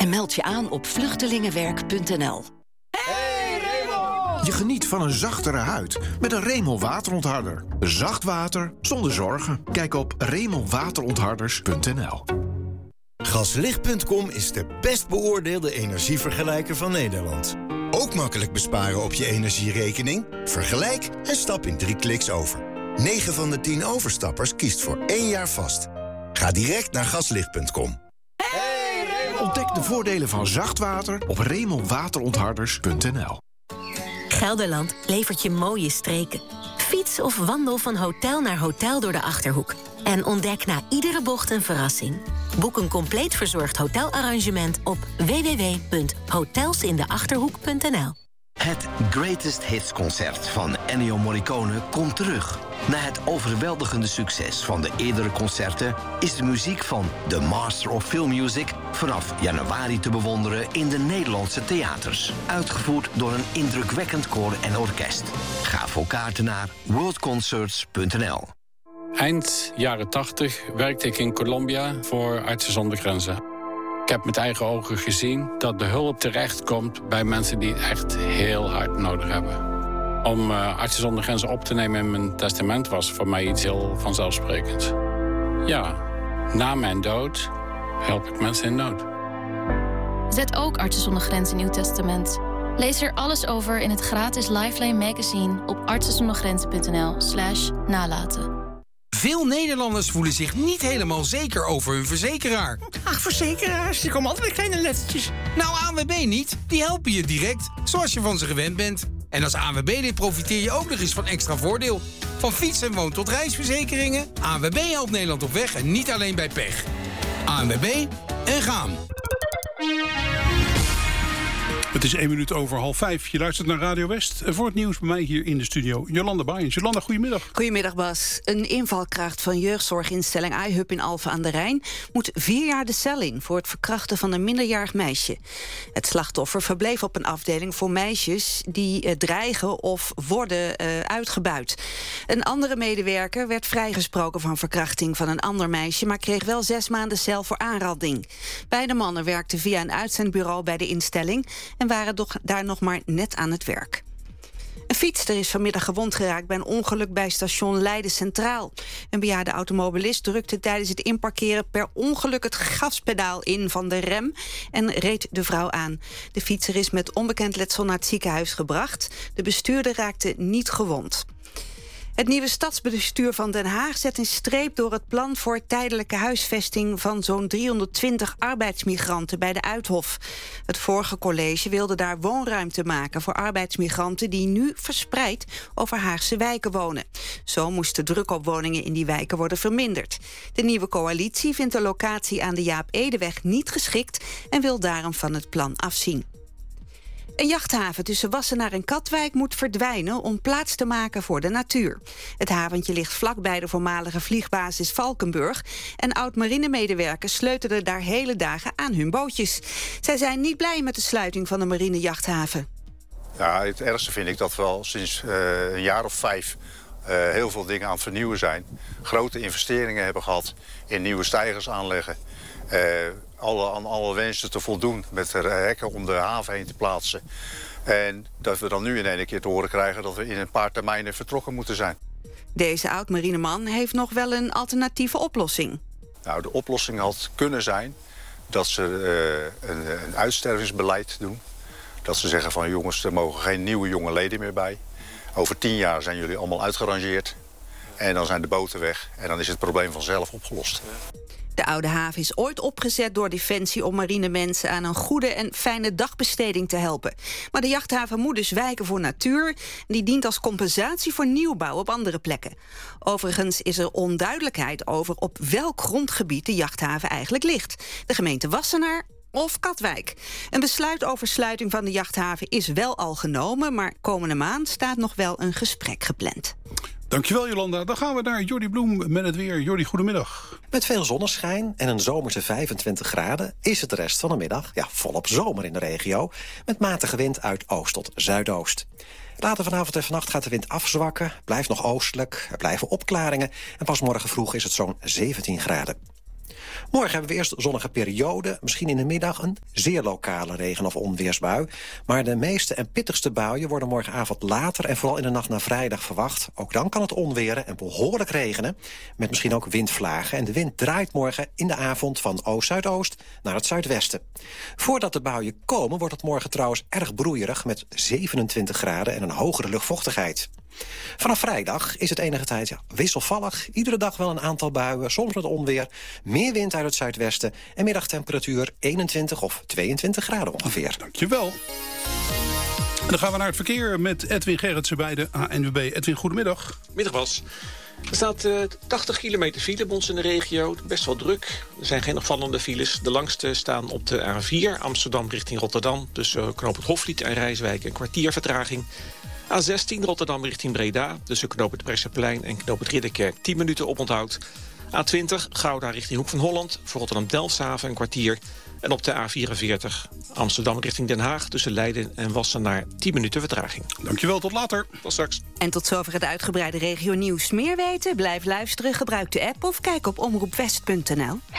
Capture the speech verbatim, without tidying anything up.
En meld je aan op vluchtelingenwerk punt n l. Hey Remo! Je geniet van een zachtere huid met een Remo waterontharder. Zacht water zonder zorgen. Kijk op remo waterontharders punt n l. Gaslicht punt com is de best beoordeelde energievergelijker van Nederland. Ook makkelijk besparen op je energierekening? Vergelijk en stap in drie kliks over. negen van de tien overstappers kiest voor één jaar vast. Ga direct naar gaslicht punt com. Ontdek de voordelen van zacht water op remo waterontharders punt n l. Gelderland levert je mooie streken. Fiets of wandel van hotel naar hotel door de Achterhoek. En ontdek na iedere bocht een verrassing. Boek een compleet verzorgd hotelarrangement op w w w punt hotels in de achterhoek punt n l. Het Greatest Hits concert van Ennio Morricone komt terug. Na het overweldigende succes van de eerdere concerten is de muziek van The Master of Film Music vanaf januari te bewonderen in de Nederlandse theaters. Uitgevoerd door een indrukwekkend koor en orkest. Ga voor kaarten naar world concerts punt n l. Eind jaren tachtig werkte ik in Colombia voor Artsen zonder Grenzen. Ik heb met eigen ogen gezien dat de hulp terechtkomt bij mensen die het echt heel hard nodig hebben. Om uh, Artsen zonder Grenzen op te nemen in mijn testament was voor mij iets heel vanzelfsprekends. Ja, na mijn dood help ik mensen in nood. Zet ook Artsen zonder Grenzen in uw testament. Lees er alles over in het gratis Lifeline magazine op artsenzondergrenzen punt n l slash nalaten. Veel Nederlanders voelen zich niet helemaal zeker over hun verzekeraar. Ach, verzekeraars, die komen altijd met kleine lettertjes. Nou, A N W B niet. Die helpen je direct, zoals je van ze gewend bent. En als A N W B-lid profiteer je ook nog eens van extra voordeel. Van fiets- en woon- tot reisverzekeringen. A N W B helpt Nederland op weg en niet alleen bij pech. A N W B en gaan. Het is één minuut over half vijf. Je luistert naar Radio West. Voor het nieuws bij mij hier in de studio Jolanda Baaiens. Jolanda, goedemiddag. Goedemiddag, Bas. Een invalkracht van jeugdzorginstelling iHub in Alphen aan de Rijn moet vier jaar de cel in voor het verkrachten van een minderjarig meisje. Het slachtoffer verbleef op een afdeling voor meisjes die uh, dreigen of worden uh, uitgebuit. Een andere medewerker werd vrijgesproken van verkrachting van een ander meisje, maar kreeg wel zes maanden cel voor aanranding. Beide mannen werkten via een uitzendbureau bij de instelling en waren toch daar nog maar net aan het werk. Een fietster is vanmiddag gewond geraakt bij een ongeluk bij station Leiden Centraal. Een bejaarde automobilist drukte tijdens het inparkeren per ongeluk het gaspedaal in van de rem en reed de vrouw aan. De fietser is met onbekend letsel naar het ziekenhuis gebracht. De bestuurder raakte niet gewond. Het nieuwe stadsbestuur van Den Haag zet een streep door het plan voor tijdelijke huisvesting van zo'n driehonderdtwintig arbeidsmigranten bij de Uithof. Het vorige college wilde daar woonruimte maken voor arbeidsmigranten die nu verspreid over Haagse wijken wonen. Zo moest de druk op woningen in die wijken worden verminderd. De nieuwe coalitie vindt de locatie aan de Jaap Edeweg niet geschikt en wil daarom van het plan afzien. Een jachthaven tussen Wassenaar en Katwijk moet verdwijnen om plaats te maken voor de natuur. Het haventje ligt vlakbij de voormalige vliegbasis Valkenburg en oud-marinemedewerkers sleutelen daar hele dagen aan hun bootjes. Zij zijn niet blij met de sluiting van de marinejachthaven. Ja, het ergste vind ik dat we al sinds uh, een jaar of vijf uh, heel veel dingen aan het vernieuwen zijn. Grote investeringen hebben gehad in nieuwe steigers aanleggen. Uh, alle, aan alle wensen te voldoen met de hekken om de haven heen te plaatsen. En dat we dan nu in één keer te horen krijgen dat we in een paar termijnen vertrokken moeten zijn. Deze oud-marineman heeft nog wel een alternatieve oplossing. Nou, de oplossing had kunnen zijn dat ze uh, een, een uitstervingsbeleid doen. Dat ze zeggen van jongens, er mogen geen nieuwe jonge leden meer bij. Over tien jaar zijn jullie allemaal uitgerangeerd. En dan zijn de boten weg en dan is het probleem vanzelf opgelost. De Oude Haven is ooit opgezet door Defensie om marinemensen aan een goede en fijne dagbesteding te helpen. Maar de jachthaven moet dus wijken voor natuur. Die dient als compensatie voor nieuwbouw op andere plekken. Overigens is er onduidelijkheid over op welk grondgebied de jachthaven eigenlijk ligt. De gemeente Wassenaar of Katwijk. Een besluit over sluiting van de jachthaven is wel al genomen, maar komende maand staat nog wel een gesprek gepland. Dankjewel Jolanda. Dan gaan we naar Jordi Bloem met het weer. Jordi, goedemiddag. Met veel zonneschijn en een zomerse vijfentwintig graden... is het de rest van de middag ja, volop zomer in de regio... met matige wind uit oost tot zuidoost. Later vanavond en vannacht gaat de wind afzwakken. Blijft nog oostelijk, er blijven opklaringen... en pas morgen vroeg is het zo'n zeventien graden. Morgen hebben we eerst zonnige periode. Misschien in de middag een zeer lokale regen- of onweersbui. Maar de meeste en pittigste buien worden morgenavond later... en vooral in de nacht naar vrijdag verwacht. Ook dan kan het onweren en behoorlijk regenen. Met misschien ook windvlagen. En de wind draait morgen in de avond van oost-zuidoost naar het zuidwesten. Voordat de buien komen wordt het morgen trouwens erg broeierig... met zevenentwintig graden en een hogere luchtvochtigheid. Vanaf vrijdag is het enige tijd ja, wisselvallig. Iedere dag wel een aantal buien, soms met onweer. Meer wind uit het zuidwesten en middagtemperatuur eenentwintig of tweeëntwintig graden ongeveer. Dankjewel. En dan gaan we naar het verkeer met Edwin Gerritsen bij de A N W B. Edwin, goedemiddag. Middag Bas. Er staat uh, tachtig kilometer file bij ons in de regio. Best wel druk. Er zijn geen opvallende files. De langste staan op de A vier Amsterdam richting Rotterdam. Tussen uh, Knoop het Hoflied en Rijswijk een kwartier vertraging. A zestien Rotterdam richting Breda. Tussen Knoop het Bresseplein en Knoop het Ridderkerk tien minuten oponthoud. A twintig Gouda richting Hoek van Holland. Voor Rotterdam-Delfshaven een kwartier. En op de A vierenveertig Amsterdam richting Den Haag... tussen Leiden en Wassenaar tien minuten vertraging. Dankjewel, tot later. Tot straks. En tot zover het uitgebreide regio-nieuws. Meer weten? Blijf luisteren, gebruik de app of kijk op omroep west punt n l.